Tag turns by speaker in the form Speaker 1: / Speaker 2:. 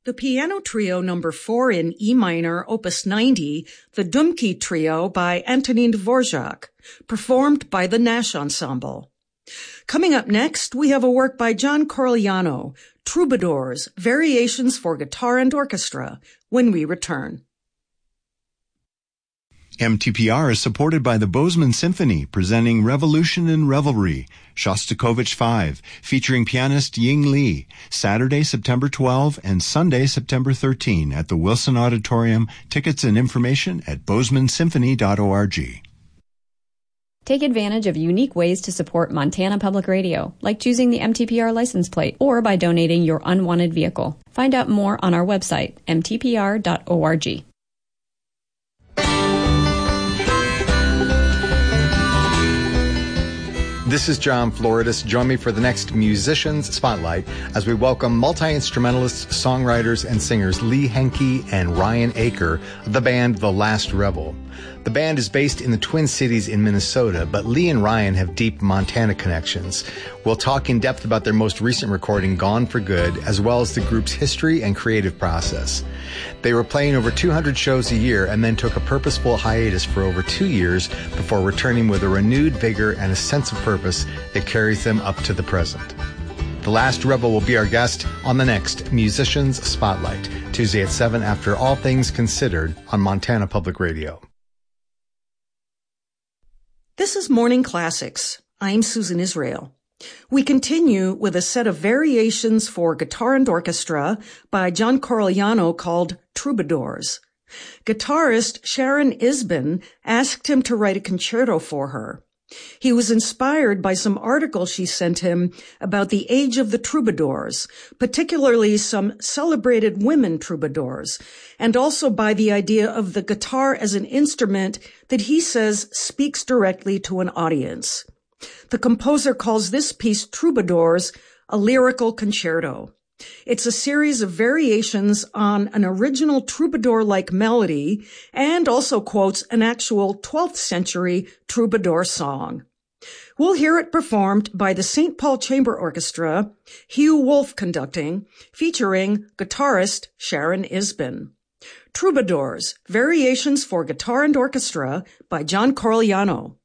Speaker 1: The piano trio number 4 in E minor, opus 90, the Dumki Trio by Antonin Dvorak, performed by the Nash Ensemble. Coming up next, we have a work by John Corigliano, Troubadours, Variations for Guitar and Orchestra, when we return.
Speaker 2: MTPR is supported by the Bozeman Symphony, presenting Revolution and Revelry, Shostakovich 5, featuring pianist Ying Li, Saturday, September 12 and Sunday, September 13 at the Wilson Auditorium. Tickets and information at bozemansymphony.org.
Speaker 3: Take advantage of unique ways to support Montana Public Radio, like choosing the MTPR license plate or by donating your unwanted vehicle. Find out more on our website, mtpr.org.
Speaker 4: This is John Floridis. Join me for the next Musicians Spotlight as we welcome multi-instrumentalists, songwriters, and singers Lee Henke and Ryan Aker of the band The Last Rebel. The band is based in the Twin Cities in Minnesota, but Lee and Ryan have deep Montana connections. We'll talk in depth about their most recent recording, Gone for Good, as well as the group's history and creative process. They were playing over 200 shows a year and then took a purposeful hiatus for over 2 years before returning with a renewed vigor and a sense of purpose that carries them up to the present. The Last Rebel will be our guest on the next Musicians Spotlight, Tuesday at 7 after All Things Considered on Montana Public Radio.
Speaker 1: This is Morning Classics. I'm Susan Israel. We continue with a set of variations for guitar and orchestra by John Corigliano called Troubadours. Guitarist Sharon Isbin asked him to write a concerto for her. He was inspired by some articles she sent him about the age of the troubadours, particularly some celebrated women troubadours, and also by the idea of the guitar as an instrument that he says speaks directly to an audience. The composer calls this piece Troubadours, a lyrical concerto. It's a series of variations on an original troubadour-like melody and also quotes an actual 12th century troubadour song. We'll hear it performed by the St. Paul Chamber Orchestra, Hugh Wolf conducting, featuring guitarist Sharon Isbin. Troubadours, Variations for Guitar and Orchestra by John Corigliano.